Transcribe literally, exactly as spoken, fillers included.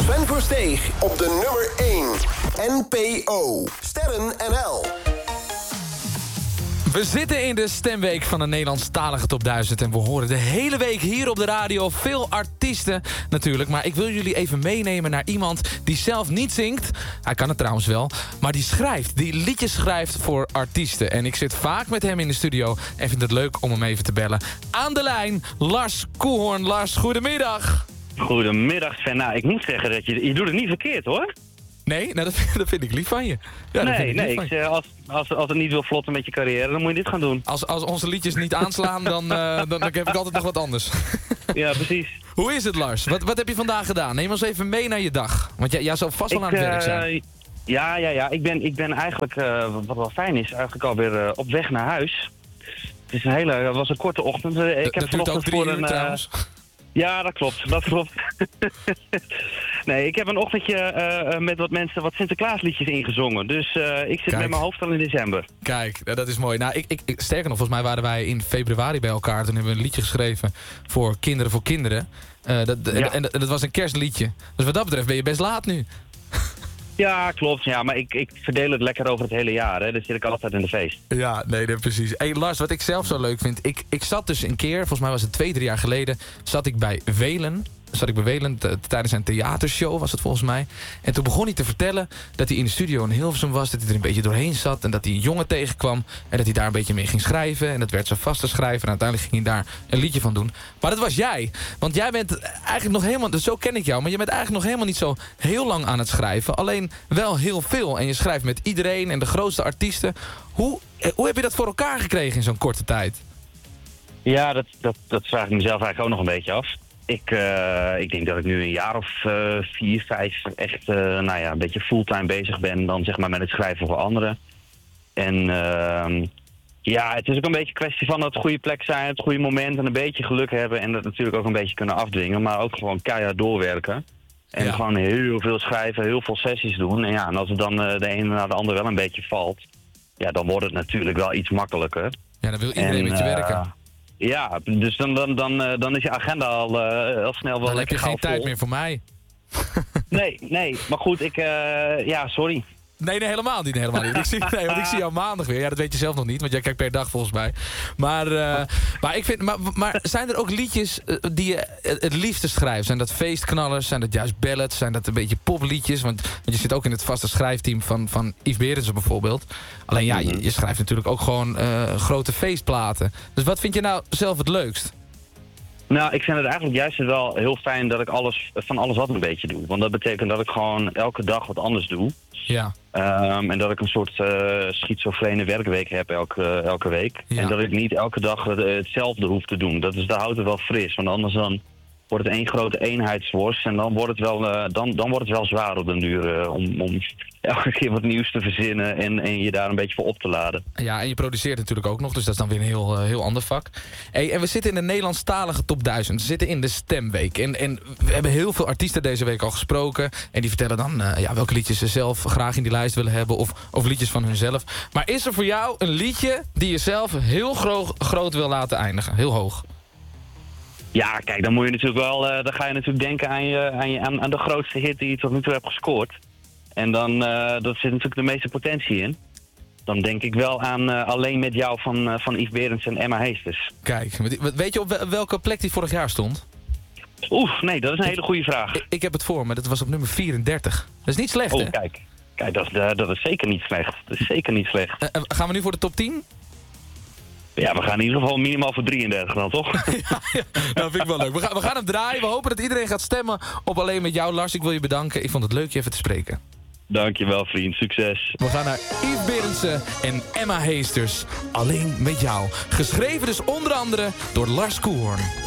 Sven Versteeg op de nummer één. N P O. Sterren N L. We zitten in de stemweek van de Nederlandstalige Top duizend... en we horen de hele week hier op de radio veel artiesten natuurlijk. Maar ik wil jullie even meenemen naar iemand die zelf niet zingt. Hij kan het trouwens wel, maar die schrijft. Die liedjes schrijft voor artiesten. En ik zit vaak met hem in de studio en vind het leuk om hem even te bellen. Aan de lijn, Lars Koelhoorn. Lars, goedemiddag. Goedemiddag Sven. Nou, ik moet zeggen dat je... Je doet het niet verkeerd hoor. Nee, nou, dat, dat vind ik lief van je. Ja, nee, vind ik nee. lief van Ik je. zeg, als, als, als het niet wil vlotten met je carrière, dan moet je dit gaan doen. Als, als onze liedjes niet aanslaan, dan, uh, dan, dan heb ik altijd nog wat anders. Ja, precies. Hoe is het, Lars? Wat, wat heb je vandaag gedaan? Neem ons even mee naar je dag. Want jij, jij zal vast wel Ik, aan het werk zijn. Uh, ja, ja, ja. Ik ben, ik ben eigenlijk, uh, wat wel fijn is, eigenlijk alweer uh, op weg naar huis. Het is een hele, het was een korte ochtend. Uh, ik D- heb dat duurt ook drie voor uur een, uh, trouwens. Ja, dat klopt. Dat klopt. Nee, ik heb een ochtendje uh, met wat mensen wat Sinterklaasliedjes ingezongen. Dus uh, ik zit Kijk. met mijn hoofd al in december. Kijk, dat is mooi. Nou, ik, ik, ik, sterker nog, volgens mij waren wij in februari bij elkaar. Toen hebben we een liedje geschreven voor Kinderen voor Kinderen. Uh, dat, Ja. en, en dat, dat was een kerstliedje. Dus wat dat betreft ben je best laat nu. Ja, klopt. Ja, maar ik, ik verdeel het lekker over het hele jaar. Hè. Dus zit ik altijd in de feest. Ja, nee, nee precies. Hey Lars, wat ik zelf zo leuk vind. Ik, ik zat dus een keer, volgens mij was het twee, drie jaar geleden... zat ik bij Welen. Zat ik bij Welen t- tijdens een theatershow, was het volgens mij. En toen begon hij te vertellen dat hij in de studio in Hilversum was... dat hij er een beetje doorheen zat en dat hij een jongen tegenkwam... en dat hij daar een beetje mee ging schrijven. En dat werd zo vast te schrijven. En uiteindelijk ging hij daar een liedje van doen. Maar dat was jij. Want jij bent eigenlijk nog helemaal... Dus zo ken ik jou. Maar je bent eigenlijk nog helemaal niet zo heel lang aan het schrijven. Alleen wel heel veel. En je schrijft met iedereen en de grootste artiesten. Hoe, hoe heb je dat voor elkaar gekregen in zo'n korte tijd? Ja, dat, dat, dat vraag ik mezelf eigenlijk ook nog een beetje af. Ik, uh, ik denk dat ik nu een jaar of uh, vier, vijf echt uh, nou ja, een beetje fulltime bezig ben dan zeg maar met het schrijven voor anderen. En uh, ja, het is ook een beetje een kwestie van het goede plek zijn, het goede moment en een beetje geluk hebben en dat natuurlijk ook een beetje kunnen afdwingen, maar ook gewoon keihard doorwerken. En Ja. gewoon heel veel schrijven, heel veel sessies doen. En ja, en als het dan uh, de ene naar de ander wel een beetje valt, ja, dan wordt het natuurlijk wel iets makkelijker. Ja, dan wil iedereen En, met je uh, werken. Ja, dus dan, dan, dan, uh, dan is je agenda al uh, heel snel wel Dan heb je lekker geen gauw tijd vol. meer voor mij. Nee, nee. Maar goed, ik... Uh, ja, sorry. Nee, nee, helemaal niet. Helemaal niet. Ik zie, nee, want ik zie jou maandag weer. Ja, dat weet je zelf nog niet, want jij kijkt per dag volgens mij. Maar, uh, maar, ik vind, maar, maar zijn er ook liedjes uh, die je het liefste schrijft? Zijn dat feestknallers? Zijn dat juist ballads? Zijn dat een beetje popliedjes? Want, want je zit ook in het vaste schrijfteam van, van Yves Berendsen bijvoorbeeld. Alleen ja, je, je schrijft natuurlijk ook gewoon uh, grote feestplaten. Dus wat vind je nou zelf het leukst? Nou, ik vind het eigenlijk juist wel heel fijn dat ik alles, van alles wat een beetje doe. Want dat betekent dat ik gewoon elke dag wat anders doe. Ja. Um, en dat ik een soort uh, schizofrene werkweek heb elke, elke week. Ja. En dat ik niet elke dag uh, hetzelfde hoef te doen. Dat, is, dat houdt het wel fris. Want anders dan wordt het één grote eenheidsworst. En dan wordt het wel, uh, dan, dan wordt het wel zwaar op den duur uh, om, om elke keer wat nieuws te verzinnen en, en je daar een beetje voor op te laden. Ja, en je produceert natuurlijk ook nog, dus dat is dan weer een heel, uh, heel ander vak. Hey, en we zitten in de Nederlandstalige Top duizend. We zitten in de stemweek. En, en we hebben heel veel artiesten deze week al gesproken. En die vertellen dan uh, ja, welke liedjes ze zelf graag in die lijst willen hebben. Of, of liedjes van hunzelf. Maar is er voor jou een liedje die je zelf heel gro- groot wil laten eindigen? Heel hoog. Ja, kijk, dan moet je natuurlijk wel, uh, dan ga je natuurlijk denken aan, je, aan, je, aan, aan de grootste hit die je tot nu toe hebt gescoord. En dan, uh, dat zit natuurlijk de meeste potentie in. Dan denk ik wel aan uh, Alleen met jou van, uh, van Yves Berendsen en Emma Heesters. Kijk, weet je op wel- welke plek die vorig jaar stond? Oeh, nee, dat is een hele goede vraag. Ik, ik heb het voor me, dat was op nummer vierendertig. Dat is niet slecht, Oh, hè? kijk. Kijk, dat is, uh, dat is zeker niet slecht. Dat is zeker niet slecht. Uh, uh, gaan we nu voor de top tien? Ja, we gaan in ieder geval minimaal voor drieëndertig dan, toch? ja, ja, dat vind ik wel leuk. We gaan, we gaan hem draaien. We hopen dat iedereen gaat stemmen op Alleen met jou. Lars, ik wil je bedanken. Ik vond het leuk je even te spreken. Dankjewel, vriend. Succes. We gaan naar Yves Berendsen en Emma Heesters. Alleen met jou. Geschreven dus onder andere door Lars Koelhoorn.